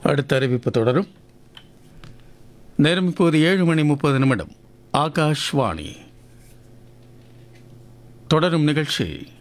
அடுத்த அறிவிப்பு தொடரும். நேரம் இப்போது 7:30. ஆகாஷ்வாணி. தொடரும் நிகழ்ச்சி